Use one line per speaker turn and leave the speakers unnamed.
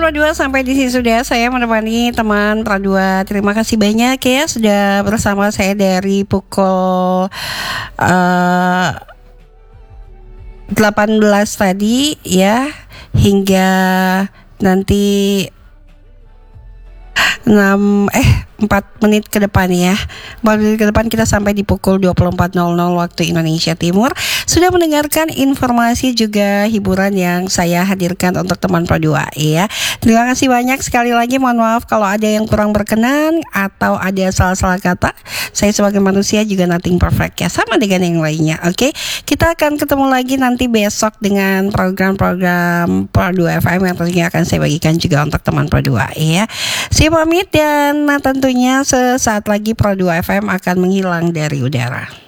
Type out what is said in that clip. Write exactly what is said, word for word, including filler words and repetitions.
Pro dua, sampai di sini sudah saya menemani teman Pro dua. Terima kasih banyak ya sudah bersama saya dari pukul uh, delapan belas tadi ya hingga nanti enam eh empat menit ke depan ya. empat menit ke depan kita sampai di pukul dua puluh empat nol nol waktu Indonesia Timur. Sudah mendengarkan informasi juga hiburan yang saya hadirkan untuk teman Pro dua ya. Terima kasih banyak sekali lagi. Mohon maaf kalau ada yang kurang berkenan atau ada salah-salah kata. Saya sebagai manusia juga nothing perfect ya, sama dengan yang lainnya. Oke, okay? Kita akan ketemu lagi nanti besok dengan program-program Pro dua F M yang tentunya akan saya bagikan juga untuk teman Pro dua ya. Saya pamit dan nah, tentunya sesaat lagi Pro dua F M akan menghilang dari udara.